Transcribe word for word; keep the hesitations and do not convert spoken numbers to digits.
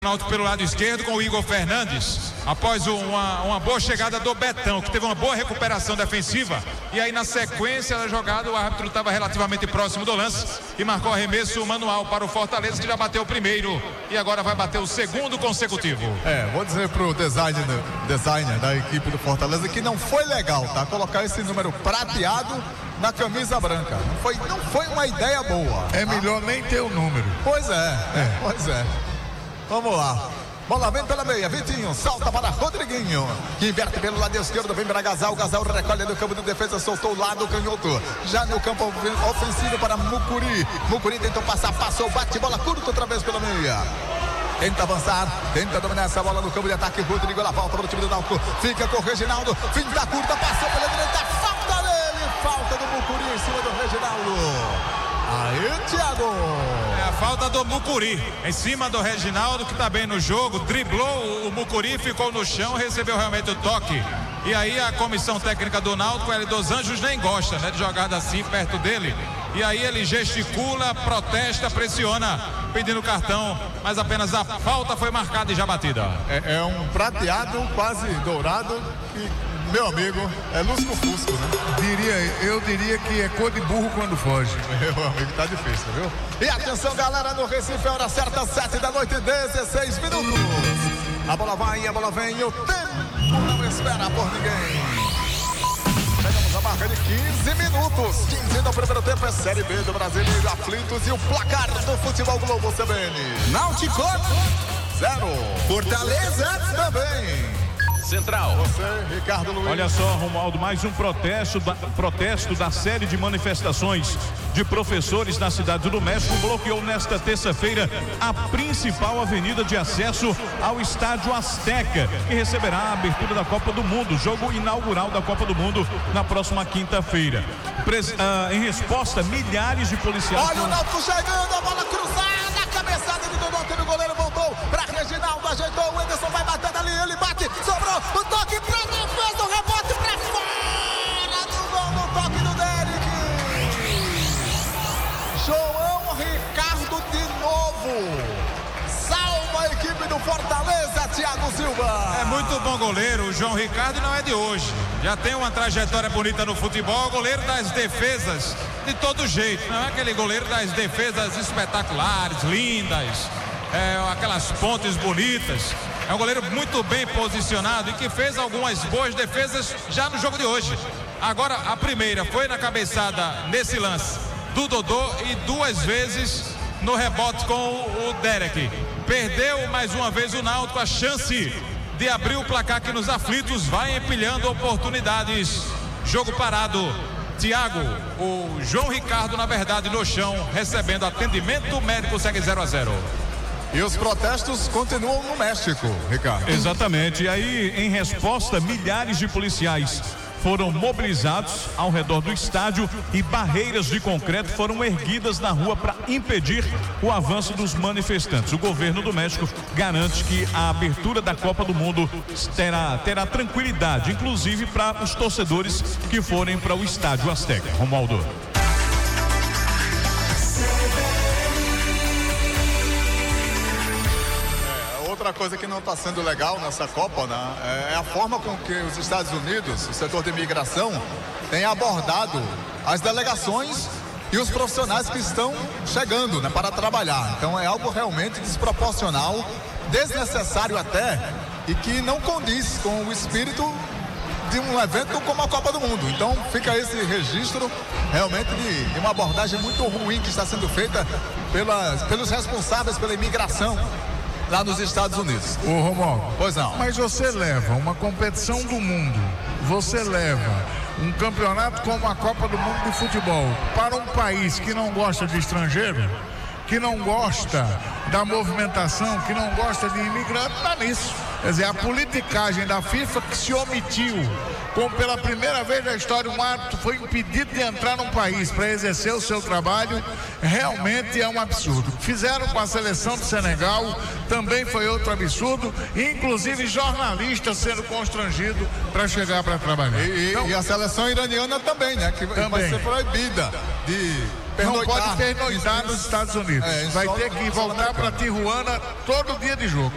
Náutico pelo lado esquerdo com o Igor Fernandes, após uma, uma boa chegada do Betão, que teve uma boa recuperação defensiva, e aí na sequência da jogada o árbitro estava relativamente próximo do lance e marcou arremesso manual para o Fortaleza, que já bateu o primeiro e agora vai bater o segundo consecutivo. É, vou dizer pro designer, designer da equipe do Fortaleza que não foi legal, tá? Colocar esse número prateado na camisa branca. Não foi, não foi uma ideia boa. É tá? melhor nem ter o número. Pois é, é. pois é. Vamos lá. Bola vem pela meia, Vitinho, salta para Rodriguinho, que inverte pelo lado esquerdo, vem para Gasal, Gasal recolhe do campo de defesa, soltou o lado canhoto, já no campo ofensivo para Mucuri, Mucuri tentou passar, passou, bate bola curta outra vez pela meia. Tenta avançar, tenta dominar essa bola no campo de ataque, Rodrigo, ela volta para o time do Náutico, fica com o Reginaldo, fim da curta, passou pela direita, falta dele, falta do Mucuri em cima do Reginaldo. Aí, Thiago! É a falta do Mucuri em cima do Reginaldo, que está bem no jogo, driblou o Mucuri, ficou no chão, recebeu realmente o toque. E aí a comissão técnica do Náutico, L dos Anjos, nem gosta, né, de jogada assim perto dele. E aí ele gesticula, protesta, pressiona, pedindo cartão, mas apenas a falta foi marcada e já batida. É, é um prateado quase dourado que... Meu amigo, é lusco-fusco, né? Diria, eu diria que é cor de burro quando foge. Meu amigo, tá difícil, viu? E atenção, galera, no Recife, hora certa, sete da noite, dezesseis minutos. A bola vai, a bola vem, o tempo não espera por ninguém. Chegamos à marca de quinze minutos. quinze no primeiro tempo, é Série B do Brasileiro, aflitos, e o placar do Futebol Globo C B N. Náutico Zero. Fortaleza Também. Central. Você, Ricardo Luiz. Olha só, Romualdo, mais um protesto da, protesto da série de manifestações de professores na cidade do México bloqueou nesta terça-feira a principal avenida de acesso ao Estádio Azteca, que receberá a abertura da Copa do Mundo, jogo inaugural da Copa do Mundo na próxima quinta-feira. Pres, uh, em resposta, milhares de policiais... Olha o Náutico chegando, a bola cruzada, a cabeçada de Dodô, teve o goleiro, voltou para Reginaldo, ajeitou, o Ederson vai batendo ali, ele bate, sobrou, o toque para defesa, o rebote para fora do gol, no toque do Derek. João Ricardo de novo, salva a equipe do Fortaleza, Thiago Silva. É muito bom goleiro, o João Ricardo não é de hoje, já tem uma trajetória bonita no futebol, goleiro das defesas de todo jeito, não é aquele goleiro das defesas espetaculares, lindas, é, aquelas pontes bonitas. É um goleiro muito bem posicionado e que fez algumas boas defesas já no jogo de hoje. Agora a primeira foi na cabeçada nesse lance do Dodô e duas vezes no rebote com o Derek. Perdeu mais uma vez o Náutico a chance de abrir o placar, que nos aflitos vai empilhando oportunidades. Jogo parado. Thiago, o João Ricardo, na verdade, no chão, recebendo atendimento médico, segue zero a zero. E os protestos continuam no México, Ricardo. Exatamente, e aí, em resposta, milhares de policiais foram mobilizados ao redor do estádio e barreiras de concreto foram erguidas na rua para impedir o avanço dos manifestantes. O governo do México garante que a abertura da Copa do Mundo terá, terá tranquilidade, inclusive para os torcedores que forem para o Estádio Azteca. Romualdo. Outra coisa que não está sendo legal nessa Copa, né, é a forma com que os Estados Unidos, o setor de imigração, tem abordado as delegações e os profissionais que estão chegando, né, para trabalhar. Então é algo realmente desproporcional, desnecessário até, e que não condiz com o espírito de um evento como a Copa do Mundo. Então fica esse registro realmente de, de uma abordagem muito ruim que está sendo feita pelas, pelos responsáveis pela imigração lá nos Estados Unidos. Ô Romualdo, pois não. Mas você leva uma competição do mundo, você leva um campeonato como a Copa do Mundo de futebol para um país que não gosta de estrangeiro, que não gosta da movimentação, que não gosta de imigrante, tá nisso. Quer dizer, a politicagem da FIFA que se omitiu, como pela primeira vez na história um árbitro foi impedido de entrar num país para exercer o seu trabalho, realmente é um absurdo. Fizeram com a seleção do Senegal, também foi outro absurdo, inclusive jornalistas sendo constrangidos para chegar para trabalhar. E, então, e a seleção iraniana também, né? Que também vai ser proibida de não pode pernoitar nos Estados Unidos. É, vai ter que voltar para Tijuana todo dia de jogo.